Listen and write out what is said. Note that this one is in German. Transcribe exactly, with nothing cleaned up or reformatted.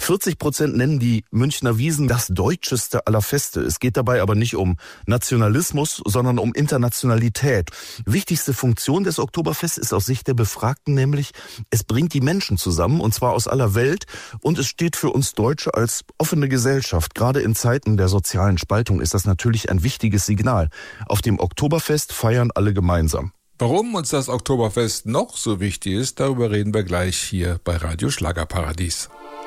vierzig Prozent nennen die Münchner Wiesn das deutscheste aller Feste. Es geht dabei aber nicht um Nationalismus, sondern um Internationalität. Wichtigste Funktion des Oktoberfests ist aus Sicht der Befragten nämlich, es bringt die Menschen zusammen, und zwar aus aller Welt, und es steht für uns Deutsche als offene Gesellschaft. Gerade in Zeiten der sozialen Spaltung ist das natürlich ein wichtiges Signal. Auf dem Oktoberfest feiern alle gemeinsam. Warum uns das Oktoberfest noch so wichtig ist, darüber reden wir gleich hier bei Radio Schlagerparadies.